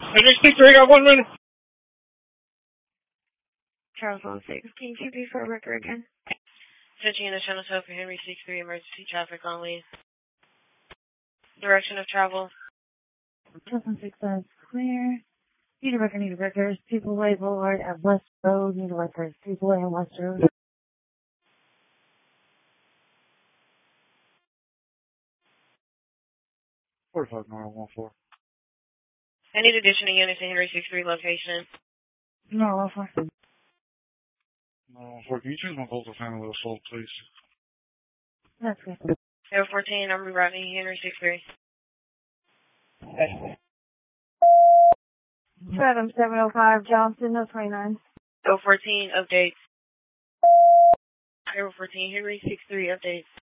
Henry 63, got 1 minute. Charles 16, QB for record again. Attention unit Channel 12 for Henry 63, emergency traffic on lead. Direction of travel. Charles 6 is clear. Need a record. People Way Boulevard at West Road. Need a record. People Way and West Road. 45 normal 14. I need additional units to Henry 63 location. No, 14. No, 14. Can you choose my Volta family assault, please? That's good. 014, I'm rerouting Henry 63. 705 Johnson, no 29. 014, updates. 014, Henry 63, updates.